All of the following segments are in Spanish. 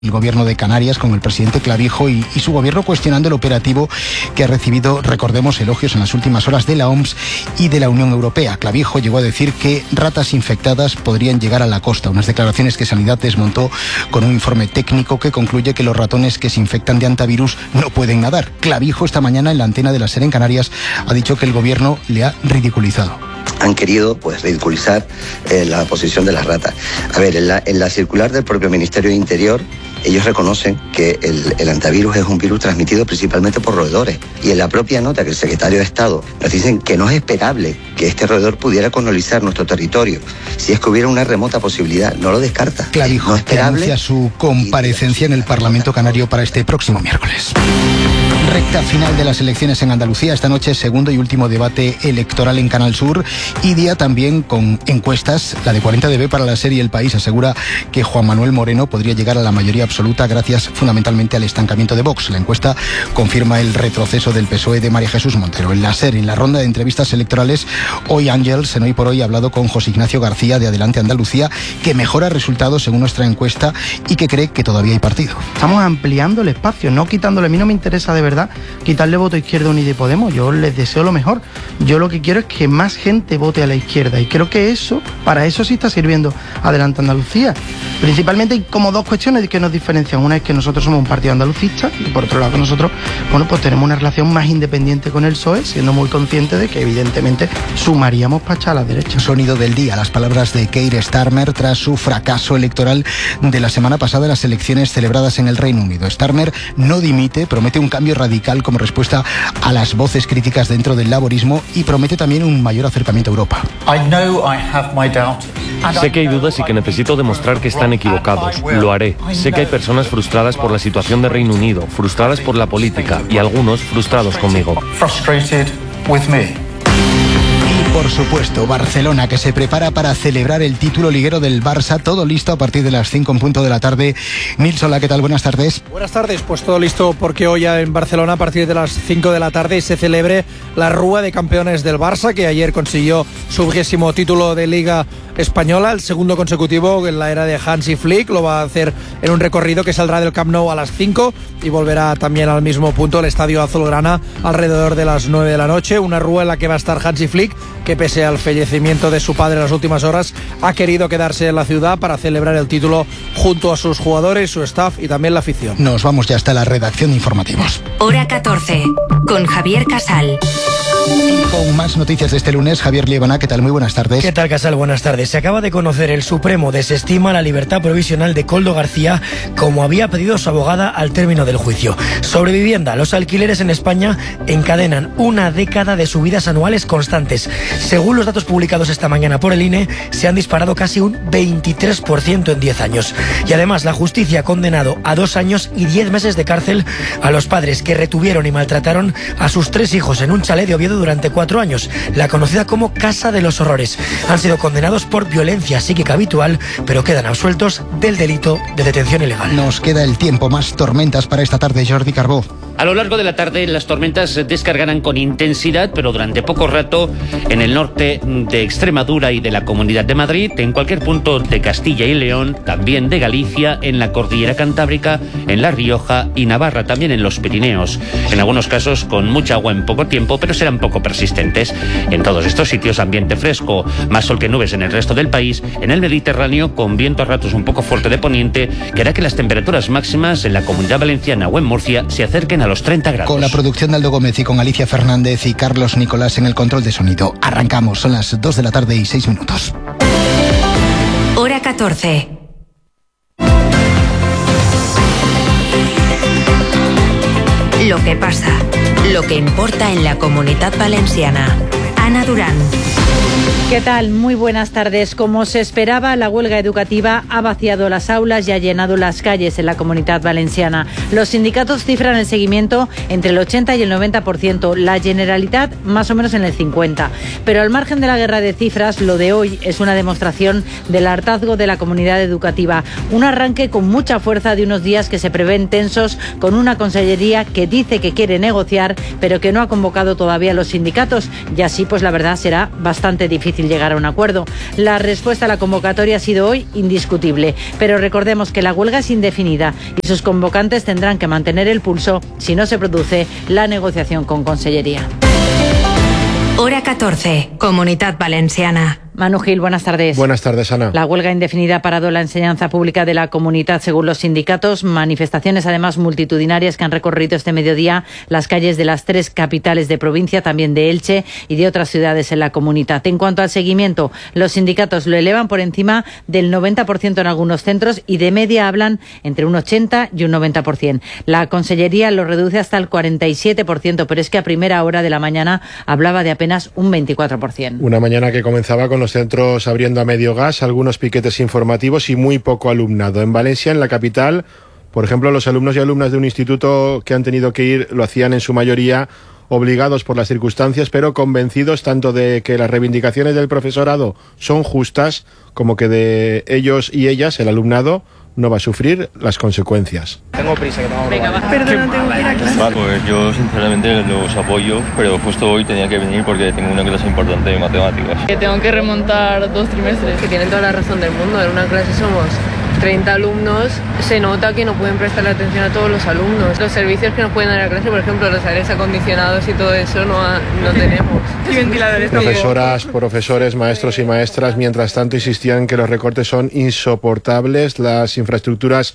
El gobierno de Canarias con el presidente Clavijo y su gobierno cuestionando el operativo que ha recibido, recordemos, elogios en las últimas horas de la OMS y de la Unión Europea. Clavijo llegó a decir que ratas infectadas podrían llegar a la costa, unas declaraciones que Sanidad desmontó con un informe técnico que concluye que los ratones que se infectan de hantavirus no pueden nadar. Clavijo esta mañana en la antena de la SER en Canarias ha dicho que el gobierno le ha ridiculizado. Han querido ridiculizar la posición de las ratas. A ver, en la circular del propio Ministerio de Interior, ellos reconocen que el hantavirus es un virus transmitido principalmente por roedores. Y en la propia nota que el secretario de Estado nos dicen que no es esperable que este roedor pudiera colonizar nuestro territorio. Si es que hubiera una remota posibilidad, no lo descarta. Clavijo, no es esperable, que anuncia su comparecencia en el Parlamento Canario para este próximo miércoles. Recta final de las elecciones en Andalucía. Esta noche, segundo y último debate electoral en Canal Sur y día también con encuestas. La de 40DB para la serie El País asegura que Juan Manuel Moreno podría llegar a la mayoría absoluta gracias fundamentalmente al estancamiento de Vox. La encuesta confirma el retroceso del PSOE de María Jesús Montero. En la SER, en la ronda de entrevistas electorales, hoy Ángels, en Hoy por Hoy, ha hablado con José Ignacio García de Adelante Andalucía, que mejora resultados según nuestra encuesta y que cree que todavía hay partido. Estamos ampliando el espacio, no quitándole. A mí no me interesa de verdad quitarle voto a Izquierda Unida y Podemos. Yo les deseo lo mejor. Yo lo que quiero es que más gente vote a la izquierda y creo que para eso sí está sirviendo Adelante Andalucía. Principalmente hay como dos cuestiones que nos diferencian. Una es que nosotros somos un partido andalucista y por otro lado que nosotros, pues tenemos una relación más independiente con el PSOE, siendo muy conscientes de que evidentemente sumaríamos para echar a la derecha. Sonido del día, las palabras de Keir Starmer tras su fracaso electoral de la semana pasada en las elecciones celebradas en el Reino Unido. Starmer no dimite, promete un cambio radical como respuesta a las voces críticas dentro del laborismo y promete también un mayor acercamiento a Europa. Sé que hay dudas y que necesito demostrar que están equivocados. Lo haré. Sé que hay personas frustradas por la situación de Reino Unido, frustradas por la política y algunos frustrados conmigo. Y por supuesto, Barcelona, que se prepara para celebrar el título liguero del Barça. Todo listo a partir de las 5 en punto de la tarde. Nils, hola, ¿qué tal? Buenas tardes. Buenas tardes, pues todo listo porque hoy en Barcelona a partir de las 5 de la tarde se celebre la Rúa de Campeones del Barça, que ayer consiguió su 20º título de Liga Española, el segundo consecutivo en la era de Hansi Flick. Lo va a hacer en un recorrido que saldrá del Camp Nou a las 5 y volverá también al mismo punto, el Estadio Azulgrana, alrededor de las 9 de la noche. Una Rúa en la que va a estar Hansi Flick, que pese al fallecimiento de su padre en las últimas horas, ha querido quedarse en la ciudad para celebrar el título junto a sus jugadores, su staff y también la afición. Nos vamos ya hasta la redacción de informativos. Hora 14, con Javier Casal. Con más noticias de este lunes, Javier Liebana, ¿qué tal? Muy buenas tardes. ¿Qué tal, Casal? Buenas tardes. Se acaba de conocer, el Supremo desestima la libertad provisional de Koldo García, como había pedido su abogada al término del juicio. Sobre vivienda, los alquileres en España encadenan una década de subidas anuales constantes. Según los datos publicados esta mañana por el INE, se han disparado casi un 23% en 10 años. Y además, la justicia ha condenado a 2 años y 10 meses de cárcel a los padres que retuvieron y maltrataron a sus 3 hijos en un chalet de Oviedo durante 4 años, la conocida como Casa de los Horrores. Han sido condenados por violencia psíquica habitual, pero quedan absueltos del delito de detención ilegal. Nos queda el tiempo, más tormentas para esta tarde, Jordi Carbó. A lo largo de la tarde las tormentas descargarán con intensidad, pero durante poco rato en el norte de Extremadura y de la Comunidad de Madrid, en cualquier punto de Castilla y León, también de Galicia, en la Cordillera Cantábrica, en La Rioja y Navarra, también en los Pirineos. En algunos casos con mucha agua en poco tiempo, pero serán poco persistentes. En todos estos sitios ambiente fresco, más sol que nubes en el resto del país. En el Mediterráneo con viento a ratos un poco fuerte de poniente, que hará que las temperaturas máximas en la Comunidad Valenciana o en Murcia se acerquen a los 30 grados. Con la producción de Aldo Gómez y con Alicia Fernández y Carlos Nicolás en el control de sonido. Arrancamos, son las 2 de la tarde y 6 minutos. Hora 14. Lo que pasa, lo que importa en la Comunidad Valenciana. Ana Durán. ¿Qué tal? Muy buenas tardes. Como se esperaba, la huelga educativa ha vaciado las aulas y ha llenado las calles en la Comunidad Valenciana. Los sindicatos cifran el seguimiento entre el 80 y el 90%, la Generalitat más o menos en el 50%. Pero al margen de la guerra de cifras, lo de hoy es una demostración del hartazgo de la comunidad educativa. Un arranque con mucha fuerza de unos días que se prevén tensos, con una consellería que dice que quiere negociar, pero que no ha convocado todavía a los sindicatos y así pues pues la verdad será bastante difícil llegar a un acuerdo. La respuesta a la convocatoria ha sido hoy indiscutible, pero recordemos que la huelga es indefinida y sus convocantes tendrán que mantener el pulso si no se produce la negociación con Consellería. Hora 14, Comunitat Valenciana. Manu Gil, buenas tardes. Buenas tardes, Ana. La huelga indefinida ha parado la enseñanza pública de la comunidad, según los sindicatos. Manifestaciones, además, multitudinarias que han recorrido este mediodía las calles de las 3 capitales de provincia, también de Elche y de otras ciudades en la comunidad. En cuanto al seguimiento, los sindicatos lo elevan por encima del 90% en algunos centros y de media hablan entre un 80 y un 90%. La Consellería lo reduce hasta el 47%, pero es que a primera hora de la mañana hablaba de apenas un 24%. Una mañana que comenzaba con los centros abriendo a medio gas, algunos piquetes informativos y muy poco alumnado. En Valencia, en la capital, por ejemplo, los alumnos y alumnas de un instituto que han tenido que ir lo hacían en su mayoría obligados por las circunstancias, pero convencidos tanto de que las reivindicaciones del profesorado son justas como que de ellos y ellas, el alumnado, no va a sufrir las consecuencias. Tengo prisa, que tengo que Venga, perdona, tengo que ir a clase. Pues yo sinceramente los apoyo, pero justo hoy tenía que venir porque tengo una clase importante de matemáticas. Que tengo que remontar 2 trimestres. Que tienen toda la razón del mundo. En una clase somos 30 alumnos, se nota que no pueden prestarle atención a todos los alumnos. Los servicios que nos pueden dar a la clase, por ejemplo, los aires acondicionados y todo eso no tenemos. Y ventiladores. Profesoras, profesores, maestros y maestras, mientras tanto, insistían que los recortes son insoportables, las infraestructuras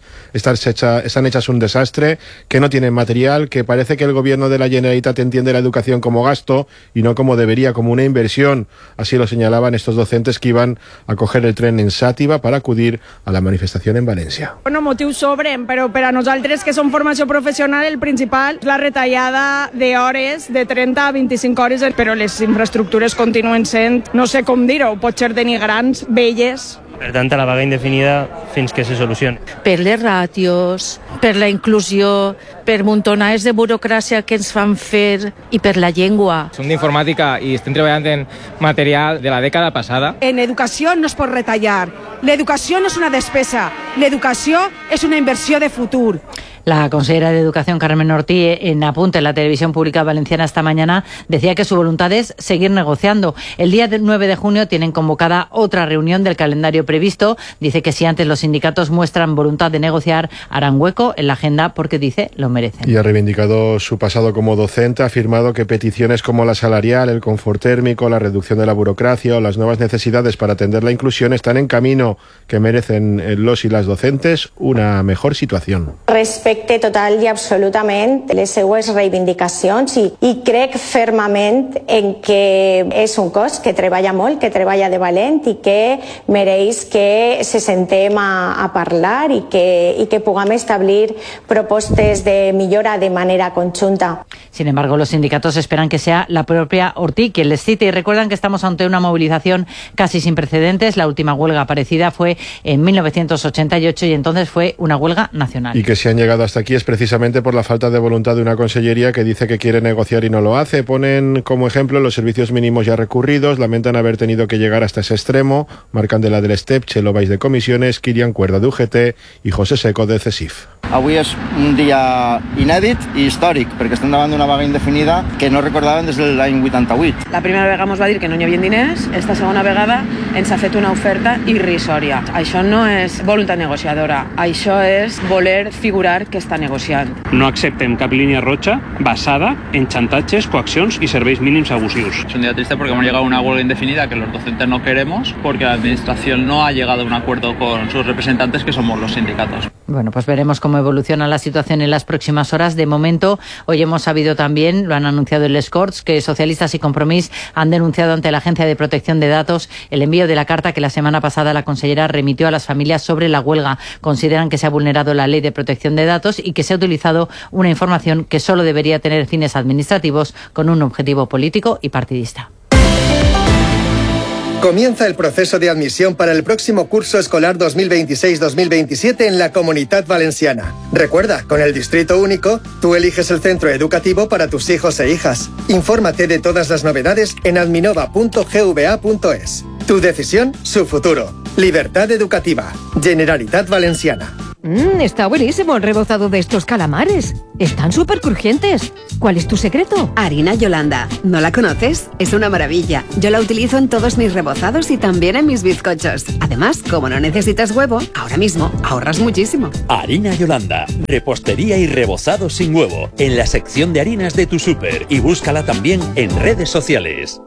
están hechas un desastre, que no tienen material, que parece que el gobierno de la Generalitat entiende la educación como gasto y no como debería, como una inversión. Así lo señalaban estos docentes que iban a coger el tren en Xàtiva para acudir a la manifestación en València. Bueno, motius sobren, però per a nosaltres que som formació professional el principal és la retallada d'hores de 30 a 25 hores, però les infraestructures continuen sent, no sé com dir-ho, potser denigrants, velles. Per tant, a la vaga indefinida fins que se solucioni. Per les ràtios, per la inclusió, per muntonades de burocràcia que ens fan fer i per la llengua. Som d'informàtica i estem treballant en material de la dècada passada. En educació no es pot retallar. L'educació no és una despesa, l'educació és una inversió de futur. La consejera de Educación, Carmen Ortí, en Apunte en la televisión pública valenciana esta mañana, decía que su voluntad es seguir negociando. El día 9 de junio tienen convocada otra reunión del calendario previsto. Dice que si antes los sindicatos muestran voluntad de negociar, harán hueco en la agenda porque, dice, lo merecen. Y ha reivindicado su pasado como docente, ha afirmado que peticiones como la salarial, el confort térmico, la reducción de la burocracia o las nuevas necesidades para atender la inclusión están en camino, que merecen los y las docentes una mejor situación. Respecte total i absolutament les seues reivindicacions i crec fermament en que és un cos que treballa molt, que treballa de valent i que mereix que se sentem a parlar i que puguem establir propostes de millora de manera conjunta. Sin embargo, los sindicatos esperan que sea la propia Ortí quien les cite y recuerdan que estamos ante una movilización casi sin precedentes. La última huelga parecida fue en 1988 y entonces fue una huelga nacional. Y que se han llegado hasta aquí es precisamente por la falta de voluntad de una consellería que dice que quiere negociar y no lo hace. Ponen como ejemplo los servicios mínimos ya recurridos, lamentan haber tenido que llegar hasta ese extremo, marcan de la del STEP, Chelo Valls de Comisiones, Kirian Cuerda de UGT i José Seco de CESIF. Avui és un dia inèdit i històric, perquè estem davant d'una vaga indefinida que no recordàvem des de l'any 88. La primera vegada ens va dir que no hi havia diners, esta segona vegada ens ha fet una oferta irrisòria. Això no és voluntat negociadora, això és voler figurar que està negociant. No acceptem cap línia roja basada en xantatges, coaccions y serveis mínimos abusivos. Es un día triste porque hemos llegado a una huelga indefinida que los docentes no queremos porque la administración no ha llegado a un acuerdo con sus representantes, que somos los sindicatos. Bueno, pues veremos cómo evoluciona la situación en las próximas horas. De momento, hoy hemos sabido también, lo han anunciado el Corts, que Socialistas y Compromís han denunciado ante la Agencia de Protección de Datos el envío de la carta que la semana pasada la consellera remitió a las familias sobre la huelga. Consideran que se ha vulnerado la Ley de Protección de Datos y que se ha utilizado una información que solo debería tener fines administrativos con un objetivo político y partidista. Comienza el proceso de admisión para el próximo curso escolar 2026-2027 en la Comunitat Valenciana. Recuerda, con el Distrito Único, tú eliges el centro educativo para tus hijos e hijas. Infórmate de todas las novedades en adminova.gva.es. Tu decisión, su futuro. Libertad educativa. Generalitat Valenciana. Está buenísimo el rebozado de estos calamares. Están súper crujientes. ¿Cuál es tu secreto? Harina Yolanda. ¿No la conoces? Es una maravilla. Yo la utilizo en todos mis rebozados y también en mis bizcochos. Además, como no necesitas huevo, ahora mismo ahorras muchísimo. Harina Yolanda. Repostería y rebozado sin huevo. En la sección de harinas de tu súper. Y búscala también en redes sociales.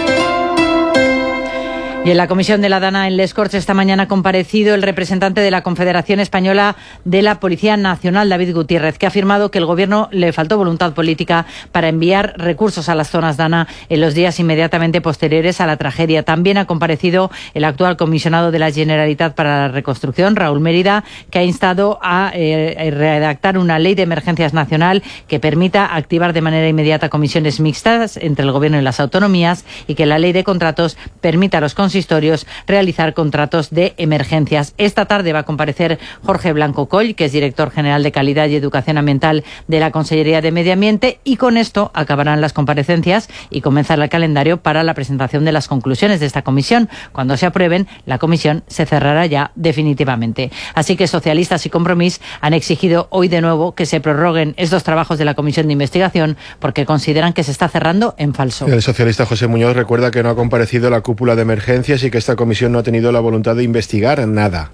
Y en la comisión de la Dana en Les Corts esta mañana ha comparecido el representante de la Confederación Española de la Policía Nacional, David Gutiérrez, que ha afirmado que el Gobierno le faltó voluntad política para enviar recursos a las zonas Dana en los días inmediatamente posteriores a la tragedia. También ha comparecido el actual comisionado de la Generalitat para la Reconstrucción, Raúl Mérida, que ha instado a redactar una ley de emergencias nacional que permita activar de manera inmediata comisiones mixtas entre el Gobierno y las autonomías y que la ley de contratos permita a los consistorios realizar contratos de emergencias. Esta tarde va a comparecer Jorge Blanco Coll, que es director general de Calidad y Educación Ambiental de la Consellería de Medio Ambiente, y con esto acabarán las comparecencias y comenzará el calendario para la presentación de las conclusiones de esta comisión. Cuando se aprueben, la comisión se cerrará ya definitivamente. Así que Socialistas y Compromís han exigido hoy de nuevo que se prorroguen estos trabajos de la comisión de investigación porque consideran que se está cerrando en falso. El socialista José Muñoz recuerda que no ha comparecido la cúpula de emergencias y que esta comisión no ha tenido la voluntad de investigar nada.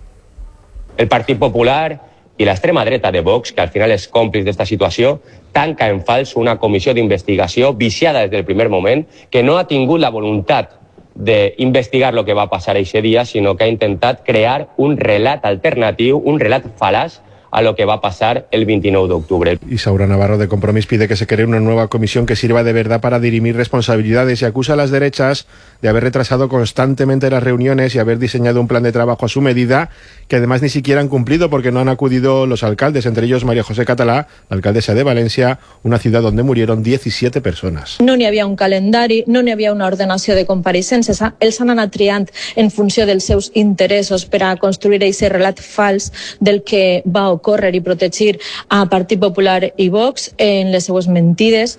El Partit Popular i l'extrema dreta de Vox, que al final és còmplice d'esta situació, tanca en fals una comissió d'investigació viciada des del primer moment, que no ha tingut la voluntat d'investigar lo que va passar aquest dia, sinó que ha intentat crear un relat alternatiu, un relat falaç a lo que va a pasar el 29 de octubre. Isaura Navarro de Compromís pide que se cree una nueva comisión que sirva de verdad para dirimir responsabilidades y acusa a las derechas de haber retrasado constantemente las reuniones y haber diseñado un plan de trabajo a su medida que además ni siquiera han cumplido porque no han acudido los alcaldes, entre ellos María José Català, la alcaldesa de València, una ciudad donde murieron 17 persones. No n'hi havia un calendari, no n'hi havia una ordenació de compareixences, els han anat triant en funció dels seus interessos per a construir aquest relat fals del que va ocórrer i protegir a Partit Popular i Vox en les seues mentides.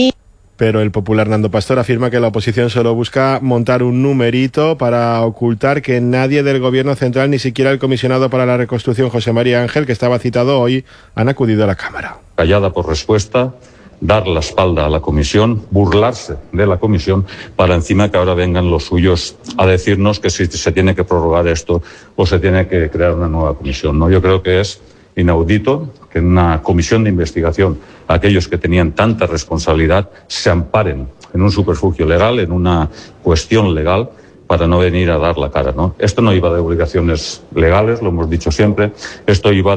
Pero el popular Nando Pastor afirma que la oposición solo busca montar un numerito para ocultar que nadie del gobierno central, ni siquiera el comisionado para la reconstrucción José María Ángel, que estaba citado hoy, han acudido a la Cámara. Callada por respuesta, dar la espalda a la comisión, burlarse de la comisión, para encima que ahora vengan los suyos a decirnos que si se tiene que prorrogar esto o se tiene que crear una nueva comisión, ¿no? Yo creo que es inaudito que en una comisión de investigación aquellos que tenían tanta responsabilidad se amparen en un subterfugio legal, en una cuestión legal, para no venir a dar la cara, ¿no? Esto no iba de obligaciones legales, lo hemos dicho siempre, esto iba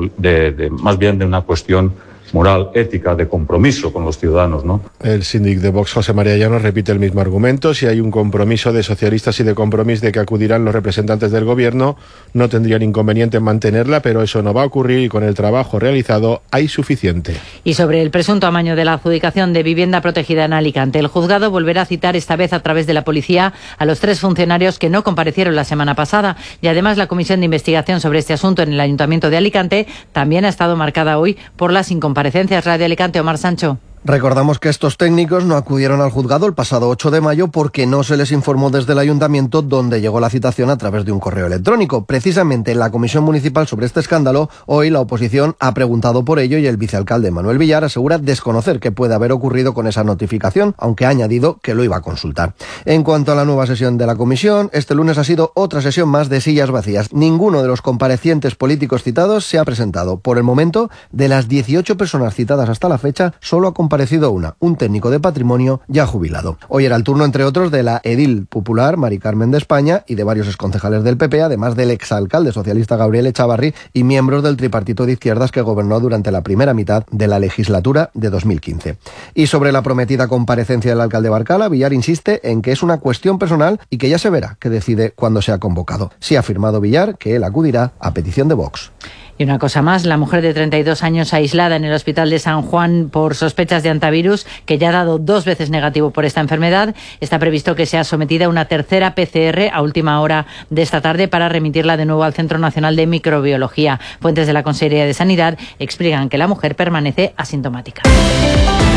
más bien de una cuestión moral, ética, de compromiso con los ciudadanos, ¿no? El síndic de Vox, José María Llanos, repite el mismo argumento. Si hay un compromiso de socialistas y de Compromís de que acudirán los representantes del gobierno, no tendrían inconveniente en mantenerla, pero eso no va a ocurrir y con el trabajo realizado hay suficiente. Y sobre el presunto amaño de la adjudicación de vivienda protegida en Alicante, el juzgado volverá a citar esta vez a través de la policía a los 3 funcionarios que no comparecieron la semana pasada. Y además la comisión de investigación sobre este asunto en el Ayuntamiento de Alicante también ha estado marcada hoy por las incomparecencias. Radio Alicante, Omar Sancho. Recordamos que estos técnicos no acudieron al juzgado el pasado 8 de mayo porque no se les informó desde el ayuntamiento, donde llegó la citación a través de un correo electrónico. Precisamente en la comisión municipal sobre este escándalo, hoy la oposición ha preguntado por ello y el vicealcalde Manuel Villar asegura desconocer qué puede haber ocurrido con esa notificación, aunque ha añadido que lo iba a consultar. En cuanto a la nueva sesión de la comisión, este lunes ha sido otra sesión más de sillas vacías. Ninguno de los comparecientes políticos citados se ha presentado. Por el momento, de las 18 personas citadas hasta la fecha, solo ha comparecido un técnico de patrimonio ya jubilado. Hoy era el turno, entre otros, de la edil popular Mari Carmen de España y de varios exconcejales del PP, además del exalcalde socialista Gabriel Echavarri y miembros del tripartito de izquierdas que gobernó durante la primera mitad de la legislatura de 2015. Y sobre la prometida comparecencia del alcalde Barcala, Villar insiste en que es una cuestión personal y que ya se verá que decide cuándo sea convocado. Sí ha afirmado Villar que él acudirá a petición de Vox. Y una cosa más, la mujer de 32 años aislada en el hospital de San Juan por sospechas de antivirus, que ya ha dado 2 veces negativo por esta enfermedad, está previsto que sea sometida a una tercera PCR a última hora de esta tarde para remitirla de nuevo al Centro Nacional de Microbiología. Fuentes de la Consejería de Sanidad explican que la mujer permanece asintomática.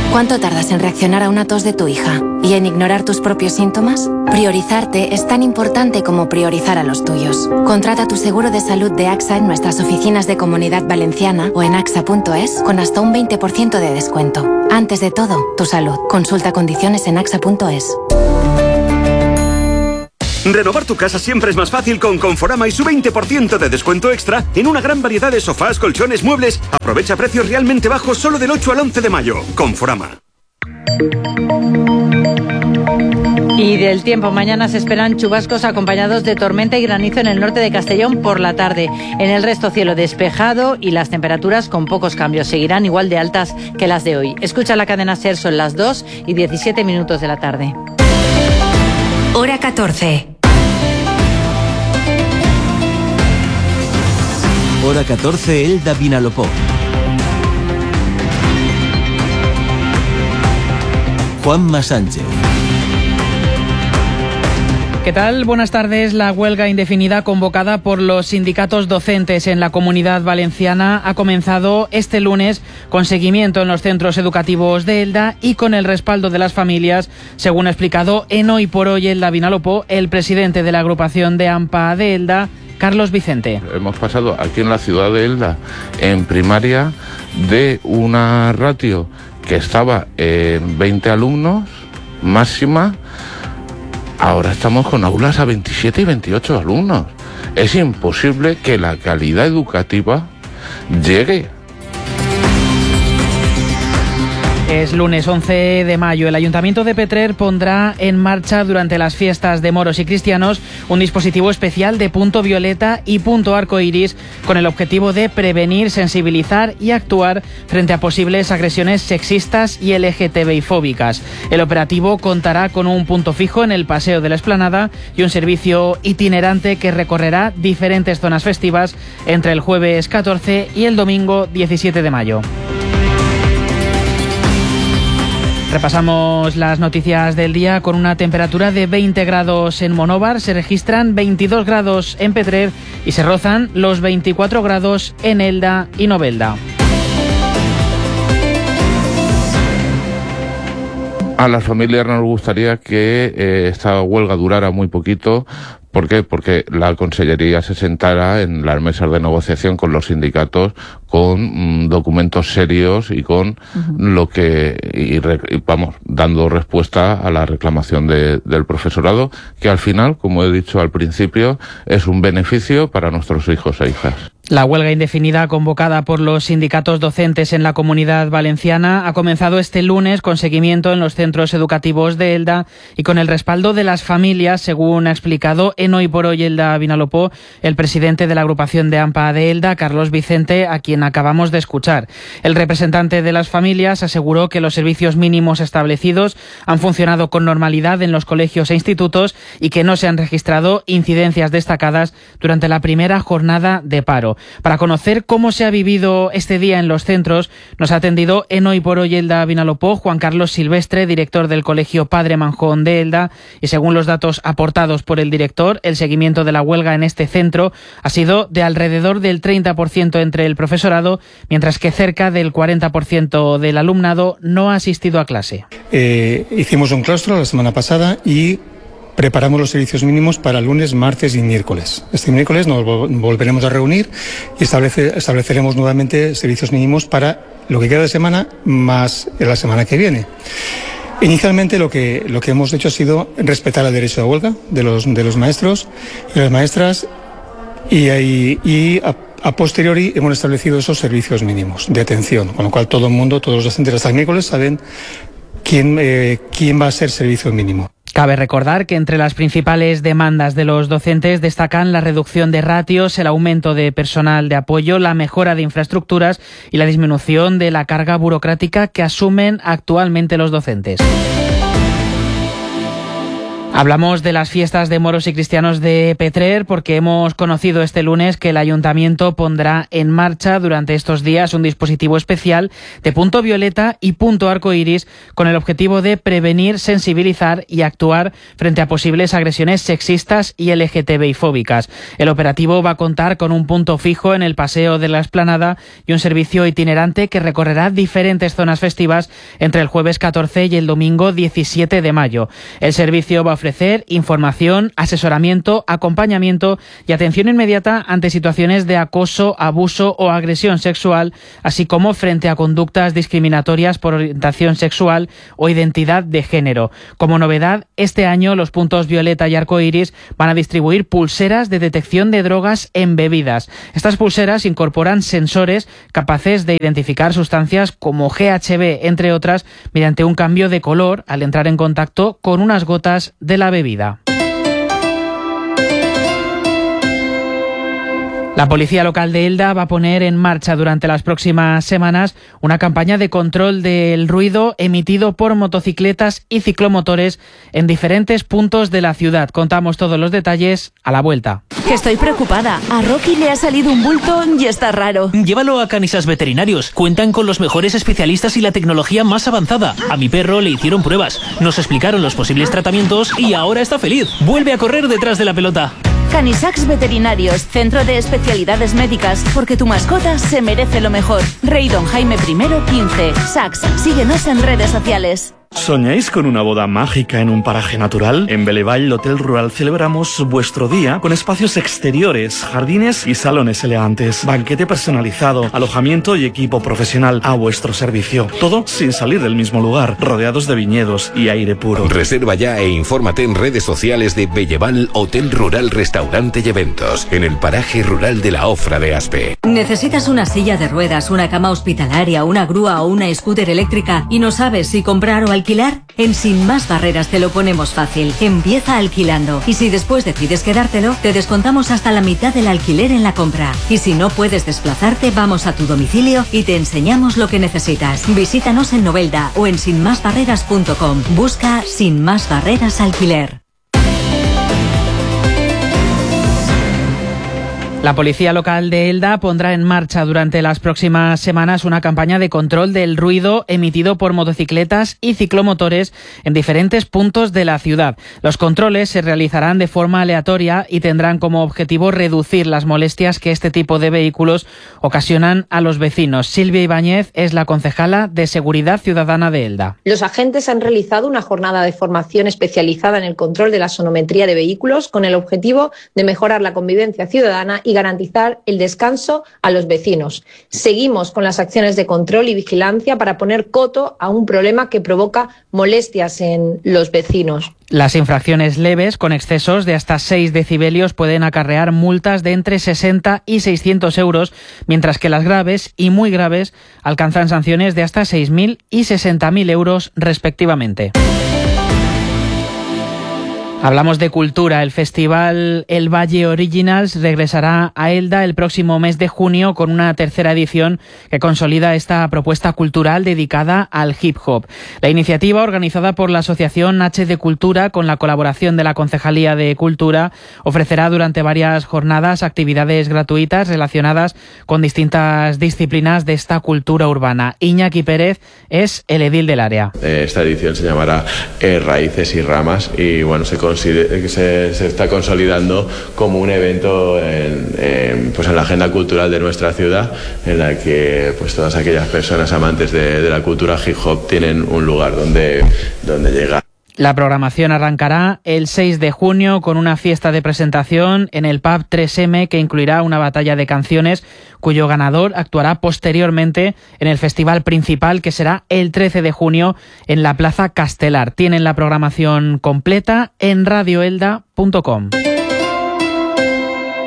¿Cuánto tardas en reaccionar a una tos de tu hija y en ignorar tus propios síntomas? Priorizarte es tan importante como priorizar a los tuyos. Contrata tu seguro de salud de AXA en nuestras oficinas de Comunidad Valenciana o en axa.es con hasta un 20% de descuento. Antes de todo, tu salud. Consulta condiciones en axa.es. Renovar tu casa siempre es más fácil con Conforama y su 20% de descuento extra en una gran variedad de sofás, colchones, muebles. Aprovecha precios realmente bajos solo del 8 al 11 de mayo. Conforama. Y del tiempo, mañana se esperan chubascos acompañados de tormenta y granizo en el norte de Castellón por la tarde. En el resto, cielo despejado y las temperaturas con pocos cambios. Seguirán igual de altas que las de hoy. Escucha la cadena SER, son las 2:17 de la tarde. Hora 14. Hora 14, Elda Vinalopó. Juanma Sánchez. ¿Qué tal? Buenas tardes. La huelga indefinida convocada por los sindicatos docentes en la Comunidad Valenciana ha comenzado este lunes con seguimiento en los centros educativos de Elda y con el respaldo de las familias, según ha explicado en Hoy por Hoy Elda Vinalopó el presidente de la agrupación de AMPA de Elda, Carlos Vicente. Hemos pasado aquí en la ciudad de Elda, en primaria, de una ratio que estaba en 20 alumnos máxima. Ahora estamos con aulas a 27 y 28 alumnos. Es imposible que la calidad educativa llegue. Es lunes 11 de mayo. El Ayuntamiento de Petrer pondrá en marcha durante las fiestas de moros y cristianos un dispositivo especial de punto violeta y punto arcoiris con el objetivo de prevenir, sensibilizar y actuar frente a posibles agresiones sexistas y LGTBI-fóbicas. El operativo contará con un punto fijo en el Paseo de la Explanada y un servicio itinerante que recorrerá diferentes zonas festivas entre el jueves 14 y el domingo 17 de mayo. Repasamos las noticias del día con una temperatura de 20 grados en Monóvar. Se registran 22 grados en Petrer y se rozan los 24 grados en Elda y Novelda. A las familias nos gustaría que esta huelga durara muy poquito. ¿Por qué? Porque la Consellería se sentara en las mesas de negociación con los sindicatos con documentos serios y con lo que, vamos, dando respuesta a la reclamación del profesorado, que al final, como he dicho al principio, es un beneficio para nuestros hijos e hijas. La huelga indefinida convocada por los sindicatos docentes en la Comunidad Valenciana ha comenzado este lunes con seguimiento en los centros educativos de Elda y con el respaldo de las familias, según ha explicado en Hoy por Hoy Elda Vinalopó el presidente de la agrupación de AMPA de Elda, Carlos Vicente, a quien acabamos de escuchar. El representante de las familias aseguró que los servicios mínimos establecidos han funcionado con normalidad en los colegios e institutos y que no se han registrado incidencias destacadas durante la primera jornada de paro. Para conocer cómo se ha vivido este día en los centros, nos ha atendido en Hoy por Hoy Elda Vinalopó Juan Carlos Silvestre, director del Colegio Padre Manjón de Elda, y según los datos aportados por el director, el seguimiento de la huelga en este centro ha sido de alrededor del 30% entre el profesorado, mientras que cerca del 40% del alumnado no ha asistido a clase. Hicimos un claustro la semana pasada y preparamos los servicios mínimos para lunes, martes y miércoles. Este miércoles nos volveremos a reunir y estableceremos nuevamente servicios mínimos para lo que queda de semana más la semana que viene. Inicialmente lo que hemos hecho ha sido respetar el derecho de huelga de los maestros y las maestras y a posteriori hemos establecido esos servicios mínimos de atención, con lo cual todo el mundo, todos los docentes hasta el miércoles saben quién va a ser servicio mínimo. Cabe recordar que entre las principales demandas de los docentes destacan la reducción de ratios, el aumento de personal de apoyo, la mejora de infraestructuras y la disminución de la carga burocrática que asumen actualmente los docentes. Hablamos de las fiestas de moros y cristianos de Petrer porque hemos conocido este lunes que el Ayuntamiento pondrá en marcha durante estos días un dispositivo especial de punto violeta y punto arcoiris con el objetivo de prevenir, sensibilizar y actuar frente a posibles agresiones sexistas y LGTBI-fóbicas. El operativo va a contar con un punto fijo en el Paseo de la Explanada y un servicio itinerante que recorrerá diferentes zonas festivas entre el jueves 14 y el domingo 17 de mayo. El servicio va a ofrecer información, asesoramiento, acompañamiento y atención inmediata ante situaciones de acoso, abuso o agresión sexual, así como frente a conductas discriminatorias por orientación sexual o identidad de género. Como novedad, este año los puntos violeta y arcoiris van a distribuir pulseras de detección de drogas en bebidas. Estas pulseras incorporan sensores capaces de identificar sustancias como GHB, entre otras, mediante un cambio de color al entrar en contacto con unas gotas de la bebida. La policía local de Elda va a poner en marcha durante las próximas semanas una campaña de control del ruido emitido por motocicletas y ciclomotores en diferentes puntos de la ciudad. Contamos todos los detalles a la vuelta. Que estoy preocupada. A Rocky le ha salido un bulto y está raro. Llévalo a Canisax Veterinarios. Cuentan con los mejores especialistas y la tecnología más avanzada. A mi perro le hicieron pruebas, nos explicaron los posibles tratamientos y ahora está feliz. Vuelve a correr detrás de la pelota. Canisax Veterinarios, centro de especialidades médicas, porque tu mascota se merece lo mejor. Rey Don Jaime I 15. Sax, síguenos en redes sociales. ¿Soñáis con una boda mágica en un paraje natural? En Belevall Hotel Rural celebramos vuestro día con espacios exteriores, jardines y salones elegantes, banquete personalizado, alojamiento y equipo profesional a vuestro servicio. Todo sin salir del mismo lugar, rodeados de viñedos y aire puro. Reserva ya e infórmate en redes sociales de Belleval Hotel Rural Restaurante y Eventos, en el paraje rural de la Ofra de Aspe. ¿Necesitas una silla de ruedas, una cama hospitalaria, una grúa o una scooter eléctrica y no sabes si comprar o alquilar? En Sin Más Barreras te lo ponemos fácil. Empieza alquilando y si después decides quedártelo, te descontamos hasta la mitad del alquiler en la compra. Y si no puedes desplazarte, vamos a tu domicilio y te enseñamos lo que necesitas. Visítanos en Novelda o en sinmasbarreras.com. Busca Sin Más Barreras Alquiler. La policía local de Elda pondrá en marcha durante las próximas semanas una campaña de control del ruido emitido por motocicletas y ciclomotores en diferentes puntos de la ciudad. Los controles se realizarán de forma aleatoria y tendrán como objetivo reducir las molestias que este tipo de vehículos ocasionan a los vecinos. Silvia Ibáñez es la concejala de Seguridad Ciudadana de Elda. Los agentes han realizado una jornada de formación especializada en el control de la sonometría de vehículos con el objetivo de mejorar la convivencia ciudadana y garantizar el descanso a los vecinos. Seguimos con las acciones de control y vigilancia para poner coto a un problema que provoca molestias en los vecinos. Las infracciones leves con excesos de hasta 6 decibelios pueden acarrear multas de entre 60 y 600 euros, mientras que las graves y muy graves alcanzan sanciones de hasta 6.000 y 60.000 euros respectivamente. Hablamos de cultura. El festival El Valle Originals regresará a Elda el próximo mes de junio con una tercera edición que consolida esta propuesta cultural dedicada al hip hop. La iniciativa, organizada por la Asociación H de Cultura con la colaboración de la Concejalía de Cultura, ofrecerá durante varias jornadas actividades gratuitas relacionadas con distintas disciplinas de esta cultura urbana. Iñaki Pérez es el edil del área. Esta edición se llamará Raíces y Ramas y bueno, se está consolidando como un evento en la agenda cultural de nuestra ciudad, en la que pues todas aquellas personas amantes de la cultura hip hop tienen un lugar donde llegar. La programación arrancará el 6 de junio con una fiesta de presentación en el pub 3M que incluirá una batalla de canciones cuyo ganador actuará posteriormente en el festival principal que será el 13 de junio en la Plaza Castelar. Tienen la programación completa en radioelda.com.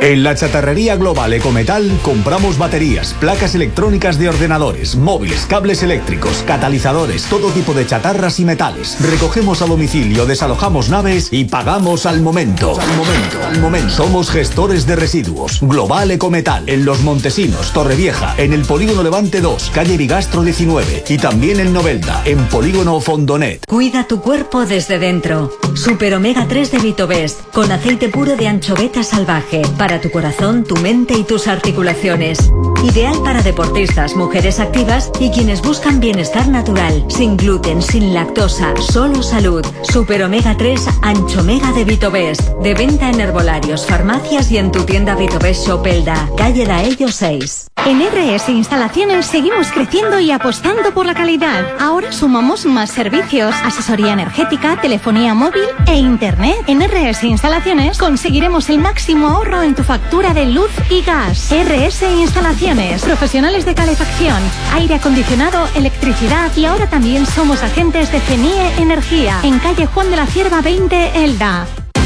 En la chatarrería global Ecometal compramos baterías, placas electrónicas de ordenadores, móviles, cables eléctricos, catalizadores, todo tipo de chatarras y metales. Recogemos a domicilio, desalojamos naves y pagamos al momento. Al momento. Somos gestores de residuos. Global Ecometal, en Los Montesinos, Torrevieja, en el Polígono Levante 2, calle Bigastro 19 y también en Novelda, en Polígono Fondonet. Cuida tu cuerpo desde dentro. Super Omega 3 de Vitobest, con aceite puro de anchoveta salvaje, para tu corazón, tu mente y tus articulaciones. Ideal para deportistas, mujeres activas y quienes buscan bienestar natural, sin gluten, sin lactosa, solo salud. Super Omega 3 Anchomega de Vitobest, de venta en herbolarios, farmacias y en tu tienda Vitobest Shop Elda, calle Daello 6. En RS Instalaciones seguimos creciendo y apostando por la calidad. Ahora sumamos más servicios, asesoría energética, telefonía móvil e internet. En RS Instalaciones conseguiremos el máximo ahorro en tu factura de luz y gas. RS Instalaciones, profesionales de calefacción, aire acondicionado, electricidad y ahora también somos agentes de CENIE Energía, en calle Juan de la Cierva 20, Elda.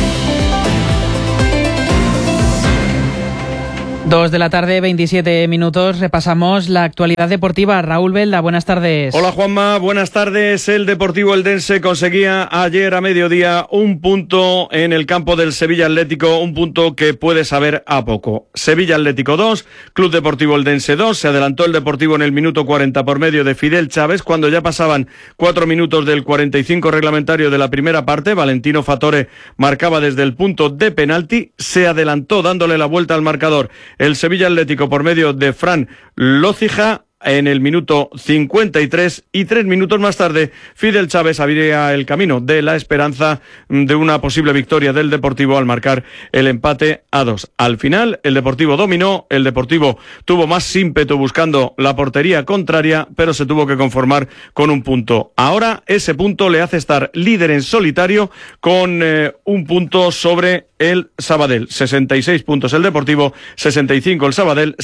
2 de la tarde, 27 minutos. Repasamos la actualidad deportiva. Raúl Belda, buenas tardes. Hola Juanma, buenas tardes. El Deportivo Eldense conseguía ayer a mediodía un punto en el campo del Sevilla Atlético, un punto que puede saber a poco. Sevilla Atlético 2, Club Deportivo Eldense 2. Se adelantó el Deportivo en el minuto 40 por medio de Fidel Chávez, cuando ya pasaban 4 minutos del 45 reglamentario de la primera parte. Valentino Fatore marcaba desde el punto de penalti, se adelantó dándole la vuelta al marcador el Sevilla Atlético por medio de Fran Lócija en el minuto 53 y 3 minutos más tarde Fidel Chávez abría el camino de la esperanza de una posible victoria del Deportivo al marcar el empate a 2. Al final el Deportivo dominó, el Deportivo tuvo más ímpetu buscando la portería contraria, pero se tuvo que conformar con un punto. Ahora ese punto le hace estar líder en solitario con un punto sobre el Sabadell. 66 puntos el Deportivo, 65 el Sabadell,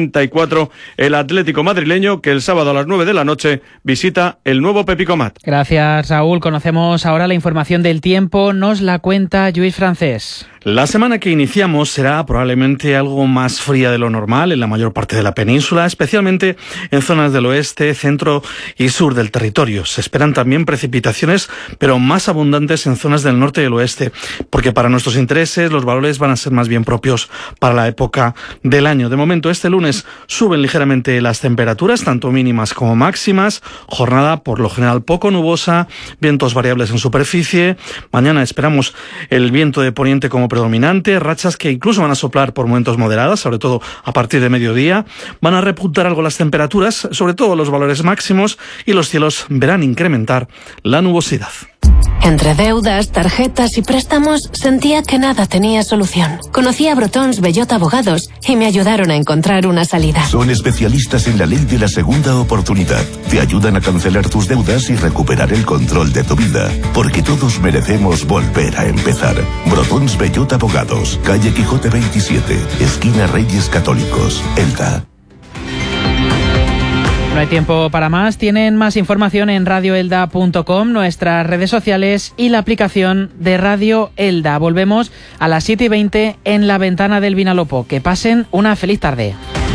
64 el Atlético madrileño, que el sábado a las 9 de la noche visita el nuevo Pepicomat. Gracias, Raúl. Conocemos ahora la información del tiempo. Nos la cuenta Lluís Francés. La semana que iniciamos será probablemente algo más fría de lo normal en la mayor parte de la península, especialmente en zonas del oeste, centro y sur del territorio. Se esperan también precipitaciones, pero más abundantes en zonas del norte y el oeste, porque para nuestros intereses los valores van a ser más bien propios para la época del año. De momento, este lunes suben ligeramente las temperaturas, tanto mínimas como máximas, jornada por lo general poco nubosa, vientos variables en superficie. Mañana esperamos el viento de poniente como predominante, rachas que incluso van a soplar por momentos moderadas, sobre todo a partir de mediodía. Van a repuntar algo las temperaturas, sobre todo los valores máximos, y los cielos verán incrementar la nubosidad. Entre deudas, tarjetas y préstamos, sentía que nada tenía solución. Conocí a Brotons Bellot Abogados y me ayudaron a encontrar una salida. Son especialistas en la ley de la segunda oportunidad. Te ayudan a cancelar tus deudas y recuperar el control de tu vida. Porque todos merecemos volver a empezar. Brotons Bellot Abogados, calle Quijote 27, esquina Reyes Católicos, Elda. No hay tiempo para más. Tienen más información en radioelda.com, nuestras redes sociales y la aplicación de Radio Elda. Volvemos a las 7:20 en la ventana del Vinalopó. Que pasen una feliz tarde.